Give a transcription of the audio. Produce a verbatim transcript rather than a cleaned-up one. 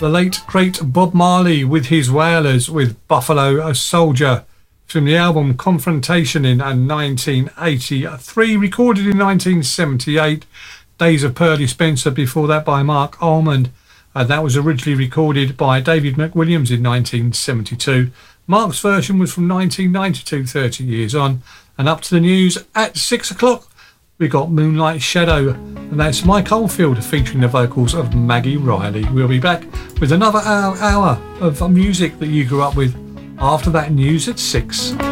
the late great Bob Marley with his Wailers with Buffalo a Soldier from the album Confrontation in nineteen eighty-three, recorded in nineteen seventy-eight. Days of Pearly Spencer before that by Mark Almond, and that was originally recorded by David McWilliams in nineteen seventy-two. Mark's version was from nineteen ninety-two, thirty years on. And up to the news at six o'clock, we got Moonlight Shadow, and that's Mike Oldfield featuring the vocals of Maggie Riley. We'll be back with another hour, hour of music that you grew up with after that news at six.